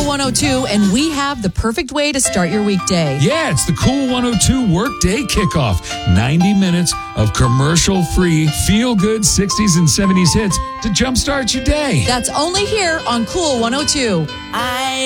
Cool 102, and we have the perfect way to start your weekday. Yeah, it's the Cool 102 Workday Kickoff. 90 minutes of commercial-free, feel-good 60s and 70s hits to jumpstart your day. That's only here on Cool 102.